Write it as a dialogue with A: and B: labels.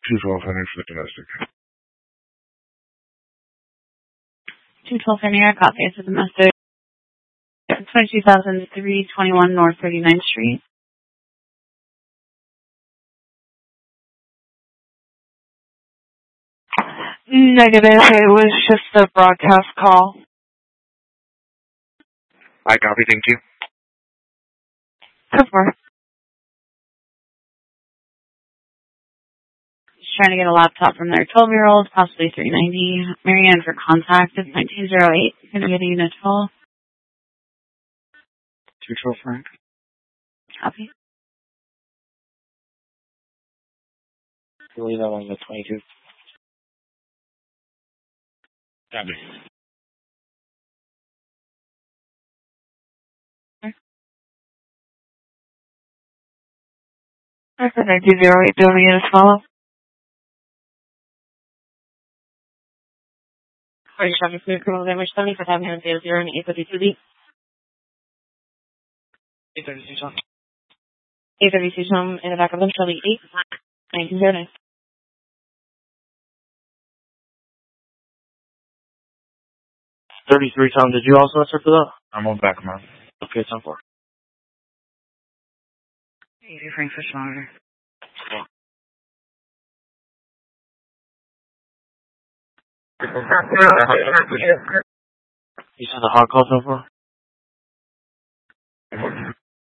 A: 212 Henry for the domestic.
B: 212 Henry, I got this as a domestic. 22,321 North 39th Street.
C: Negative. It was just a broadcast call.
A: I copy. Thank you.
C: Customer.
B: Just trying to get a laptop from their 12-year-old, possibly 390. Marianne for contact is 1908. Can I get a unit 12?
A: 212 Frank.
B: Copy.
A: I believe that one's at 22. Copy.
C: Okay, 1908. Do we units follow?
B: Are you traffic for criminal damage 70 for 500 0 and 832D?
A: 832 Tom.
B: 832 Tom in the back of them, Shelby 8, 1909.
A: 33 Tom, did you also answer for that? I'm on back, man. Okay, it's on 4.
B: 80 Frank Fish Monitor.
A: You said the hot call's on 4?